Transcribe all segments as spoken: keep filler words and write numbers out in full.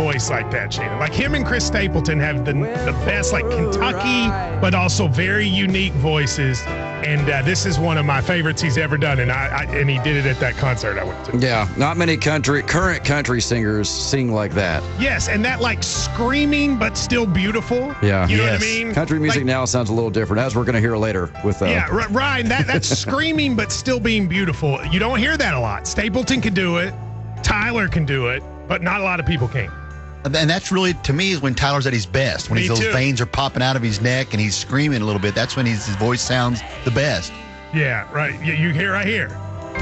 voice like that, Shannon. Like him and Chris Stapleton have the the best, like Kentucky, but also very unique voices. And uh, this is one of my favorites he's ever done, and I, I and he did it at that concert I went to. Yeah, not many country current country singers sing like that. Yes, and that like screaming but still beautiful. Yeah, you know yes. what I mean. Country music like, now sounds a little different, as we're going to hear later with. Uh, yeah, R- Ryan, that that's screaming but still being beautiful. You don't hear that a lot. Stapleton can do it, Tyler can do it, but not a lot of people can. And that's really, to me, is when Tyler's at his best. When Me he's, those too. veins are popping out of his neck and he's screaming a little bit. That's when he's, his voice sounds the best. Yeah, right. You, you hear right here.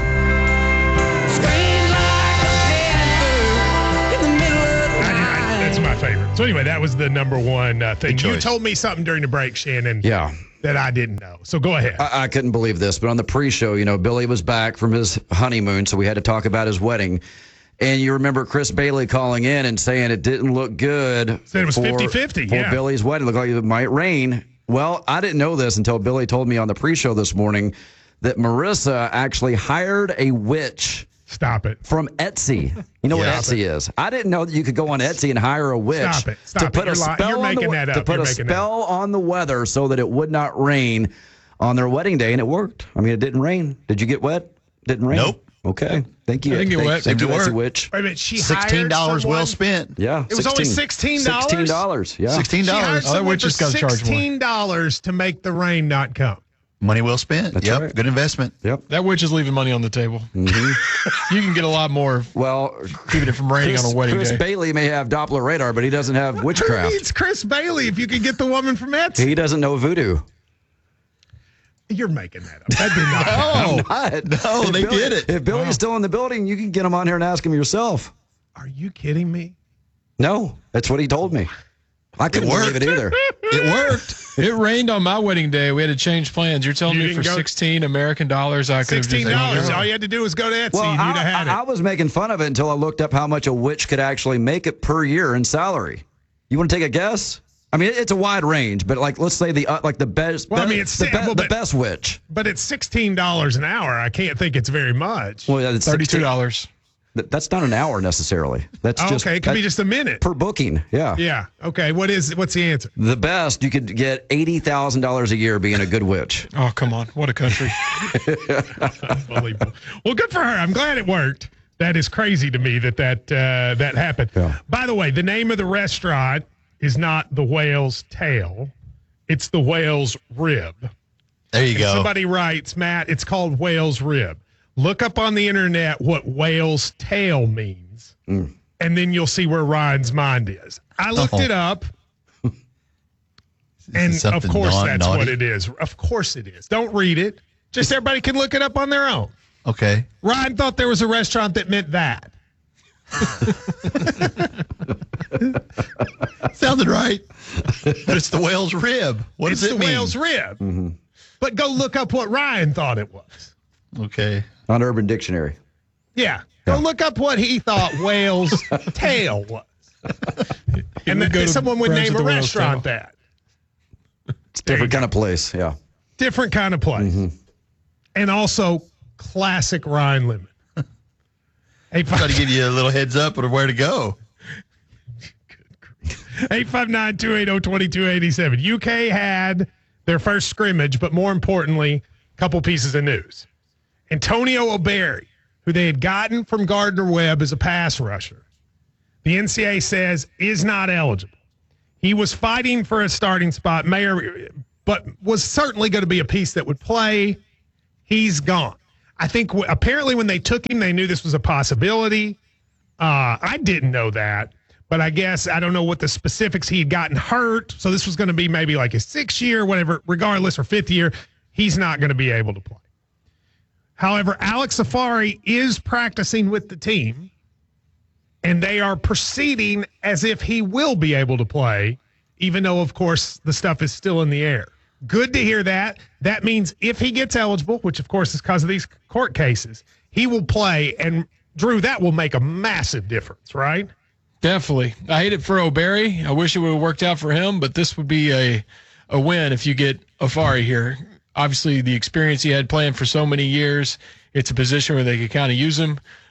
I- I- That's my favorite. So anyway, that was the number one uh, thing. Good You choice. told me something during the break, Shannon. Yeah. That I didn't know. So go ahead. I, I couldn't believe this, but on the pre-show, you know, Billy was back from his honeymoon, so we had to talk about his wedding. And you remember Chris Bailey calling in and saying it didn't look good. Said it was for, fifty-fifty, for yeah. Billy's wedding. It looked like it might rain. Well, I didn't know this until Billy told me on the pre-show this morning that Marissa actually hired a witch Stop it. from Etsy. You know Yeah. what Etsy is? I didn't know that you could go on Etsy and hire a witch Stop it. Stop to it. put You're a lying. spell You're on the making we- that up. to put You're a making that spell on the weather so that it would not rain on their wedding day, and it worked. I mean, it didn't rain. Did you get wet? Didn't rain. Nope. Okay. Thank you. I didn't get Thank, wet. thank you, Seemed to Etsy work. witch. Wait a minute. She sixteen dollars hired well someone- spent. Yeah. It was only sixteen dollars? sixteen dollars. Yeah. sixteen She hired dollars. Oh, that someone witch for has gotta charge more. sixteen dollars to make the rain not come. Money well spent. That's yep. right. Good investment. Yep. That witch is leaving money on the table. You can get a lot more Well, keeping it from raining Chris, on a wedding Chris day. Bailey may have Doppler radar, but he doesn't have Who witchcraft. needs Chris Bailey if you could get the woman from Etsy? He doesn't know voodoo. You're making that up. That did not happen. Oh, no, If they Billy- did it. If Billy's still in the building, you can get him on here and ask him yourself. Are you kidding me? No, that's what he told me. I couldn't believe it worked. either. It worked. It rained on my wedding day. We had to change plans. You're telling You me didn't for go- sixteen American dollars, I could have Sixteen just dollars. gone. All you had to do was go to Etsy Well, and you'd I, have had I, I it. was making fun of it until I looked up how much a witch could actually make it per year in salary. You want to take a guess? I mean, it's a wide range, but like, let's say the uh, like the best, Well, I be- mean, it's the, be- sample, the but- best witch. But it's sixteen dollars an hour. I can't think it's very much. Well, yeah, it's Thirty-two sixteen dollars. That- That's not an hour necessarily. That's Oh, just okay, it could be that- just a minute. per booking. Yeah. Yeah. Okay. What is? What's the answer? The best you could get eighty thousand dollars a year being a good witch. Oh, come on. What a country. Unbelievable. Well, good for her. I'm glad it worked. That is crazy to me that that uh, that happened. Yeah. By the way, the name of the restaurant is not the Whale's Tail. It's the Whale's Rib. There you And go. somebody writes, Matt, it's called Whale's Rib. Look up on the internet what Whale's Tail means, Mm. and then you'll see where Ryan's mind is. I looked Oh. it up, and Is this of something course non- that's what naughty? it is. Of course it is. Don't read it. Just everybody can look it up on their own. Okay. Ryan thought there was a restaurant that meant that. Sounded right. But it's the whale's rib. What it's does the it mean? Whale's Rib. Mm-hmm. But go look up what Ryan thought it was. Okay. On Urban Dictionary. Yeah. Go look up what he thought Whale's Tail was. And would then go to someone would Friends name with a the Whale's restaurant Tail. that. It's a different kind of place. Yeah. Different kind of place. Mm-hmm. And also classic Ryan Lemon. eight Try to five give you a little heads up of where to go. nine, two eight zero, two two eight seven. U K had their first scrimmage, but more importantly, a couple pieces of news. Antonio O'Berry, who they had gotten from Gardner Webb as a pass rusher, the N C A A says is not eligible. He was fighting for a starting spot, Mayor, but was certainly going to be a piece that would play. He's gone. I think w- apparently when they took him, they knew this was a possibility. Uh, I didn't know that, but I guess I don't know what the specifics. He had gotten hurt, so this was going to be maybe like his sixth year, whatever, regardless, or fifth year. He's not going to be able to play. However, Alex Safari is practicing with the team, and they are proceeding as if he will be able to play, even though, of course, the stuff is still in the air. Good to hear that. That means if he gets eligible, which, of course, is because of these court cases, he will play. And, Drew, that will make a massive difference, right? Definitely. I hate it for O'Berry. I wish it would have worked out for him, but this would be a, a win if you get Afari here. Obviously, the experience he had playing for so many years, it's a position where they could kind of use him.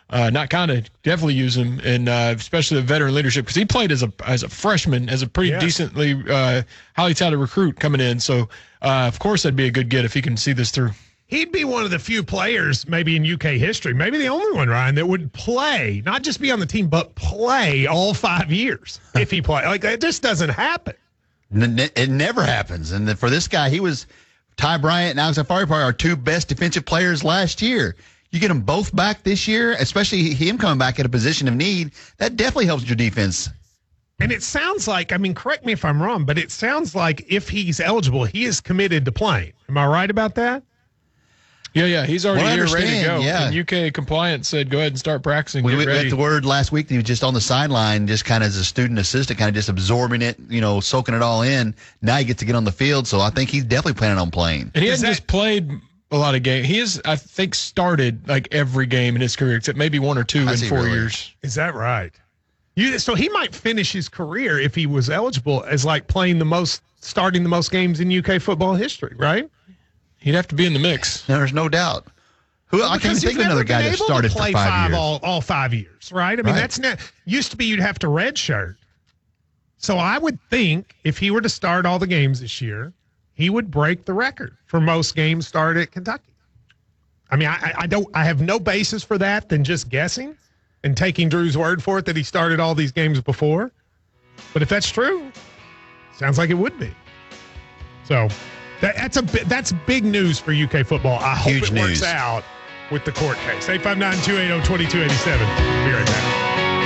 uh, not kind of, definitely use him, and uh, especially the veteran leadership, because he played as a as a freshman, as a pretty Yeah. decently uh, highly touted recruit coming in. So, uh, of course, that'd be a good get if he can see this through. He'd be one of the few players, maybe in U K history, maybe the only one, Ryan, that would play, not just be on the team, but play all five years if he played. Like, it just doesn't happen. N- n- It never happens. And then for this guy, he was Ty Bryant and Alex Afari, probably our two best defensive players last year. You get them both back this year, especially him coming back at a position of need. That definitely helps your defense. And it sounds like, I mean, correct me if I'm wrong, but it sounds like if he's eligible, he is committed to playing. Am I right about that? Yeah, yeah, he's already Well, I here, ready to understand, go. yeah. And U K compliance said, go ahead and start practicing. We Get we ready. got the word last week that he was just on the sideline, just kind of as a student assistant, kind of just absorbing it, you know, soaking it all in. Now he gets to get on the field, so I think he's definitely planning on playing. And he Is hasn't that- just played a lot of games. He has, I think, started like every game in his career, except maybe one or two I in see, four really. years. Is that right? You, so he might finish his career if he was eligible as like playing the most, starting the most games in U K football history, right? He'd have to be in the mix. There's no doubt. Who I can't Because think you've of another never guy been that able started to for play five, years. all, all five years, right? I mean, Right. that's not used to be you'd have to redshirt. So I would think if he were to start all the games this year, he would break the record for most games started at Kentucky. I mean, I, I don't, I have no basis for that than just guessing and taking Drew's word for it that he started all these games before. But if that's true, sounds like it would be. So that, that's a bi- that's big news for U K football. I hope Huge it works news. out with the court case. eight five nine, two eight zero, two two eight seven. Be right back.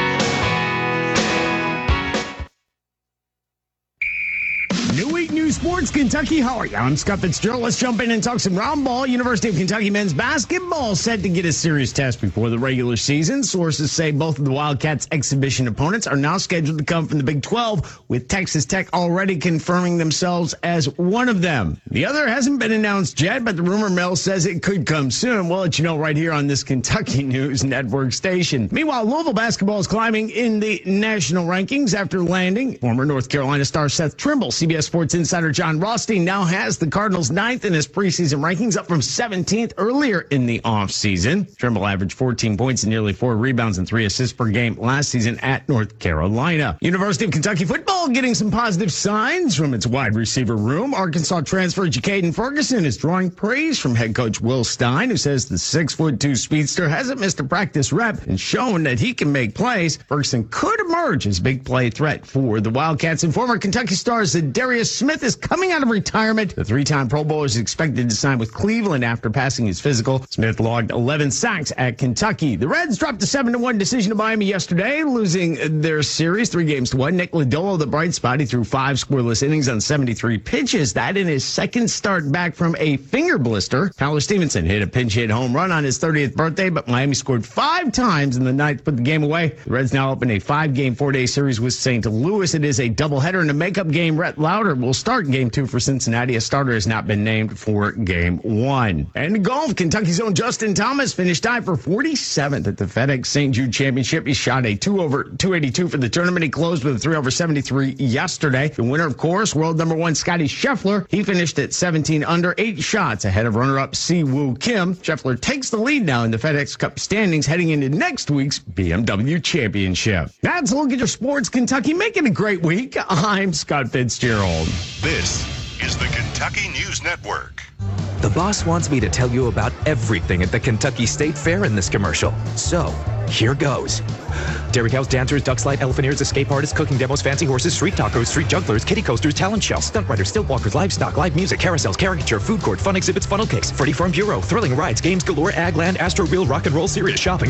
New week, new sports, Kentucky. How are you? I'm Scott Fitzgerald. Let's jump in and talk some round ball. University of Kentucky men's basketball set to get a serious test before the regular season. Sources say both of the Wildcats' exhibition opponents are now scheduled to come from the Big twelve, with Texas Tech already confirming themselves as one of them. The other hasn't been announced yet, but the rumor mill says it could come soon. We'll let you know right here on this Kentucky News Network station. Meanwhile, Louisville basketball is climbing in the national rankings after landing former North Carolina star Seth Trimble. C B S Sports insider John Rothstein now has the Cardinals ninth in his preseason rankings, up from seventeenth earlier in the offseason. Trimble averaged fourteen points and nearly four rebounds and three assists per game last season at North Carolina. University of Kentucky football getting some positive signs from its wide receiver room. Arkansas transfer Jacaden Ferguson is drawing praise from head coach Will Stein, who says the six foot two speedster hasn't missed a practice rep and shown that he can make plays. Ferguson could emerge as a big play threat for the Wildcats. And former Kentucky stars Darius Smith is coming out of retirement. The three-time Pro Bowler is expected to sign with Cleveland after passing his physical. Smith logged eleven sacks at Kentucky. The Reds dropped a seven to one decision to Miami yesterday, losing their series three games to one. Nick Lodolo, the bright spot, he threw five scoreless innings on seventy-three pitches. That in his second start back from a finger blister. Tyler Stevenson hit a pinch hit home run on his thirtieth birthday, but Miami scored five times in the ninth to put the game away. The Reds now open a five-game, four-day series with Saint Louis. It is a doubleheader in a makeup game. Rhett Lauder will start game two for Cincinnati. A starter has not been named for game one. And in golf, Kentucky's own Justin Thomas finished tied for forty-seventh at the FedEx Saint Jude Championship. He shot a two over two eighty-two for the tournament. He closed with a three over seventy-three yesterday. The winner, of course, world number one Scotty Scheffler. He finished at seventeen under, eight shots ahead of runner-up Siwoo Kim. Scheffler takes the lead now in the FedEx Cup standings heading into next week's B M W Championship. That's a look at your sports, Kentucky. Make it a great week. I'm Scott Fitzgerald. This is the Kentucky News Network. The boss wants me to tell you about everything at the Kentucky State Fair in this commercial. So, here goes. Dairy cows, dancers, duck slide, elephant escape artists, cooking demos, fancy horses, street tacos, street jugglers, kiddie coasters, talent shows, stunt riders, stilt walkers, livestock, live music, carousels, caricature, food court, fun exhibits, funnel cakes, Freddie Farm Bureau, thrilling rides, games galore, ag land, astro reel, rock and roll, serious shopping.